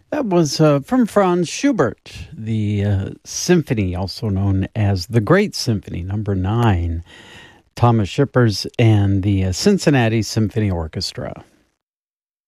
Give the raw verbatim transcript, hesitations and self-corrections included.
That was uh, from Franz Schubert, the uh, symphony, also known as the Great Symphony, number nine. Thomas Shippers and the uh, Cincinnati Symphony Orchestra.